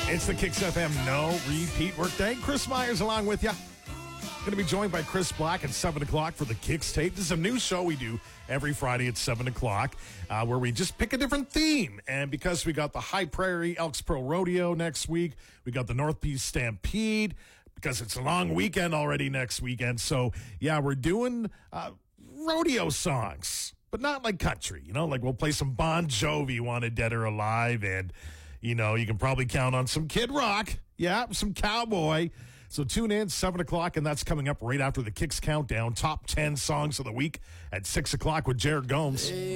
It's the Kicks FM No Repeat Workday. Chris Myers along with you. Going to be joined by Chris Black at 7 o'clock for the Kicks Tape. This is a new show we do every Friday at 7 o'clock where we just pick a different theme. And because we got the High Prairie Elks Pro Rodeo next week, we got the North Peace Stampede, because it's a long weekend already next weekend. So, yeah, we're doing rodeo songs, but not like country. You know, like we'll play some Bon Jovi, Wanted Dead or Alive, and, you know, you can probably count on some Kid Rock. Yeah, some Cowboy. So tune in, 7 o'clock, and that's coming up right after the Kicks Countdown, top 10 songs of the week at 6 o'clock with Jared Gomes.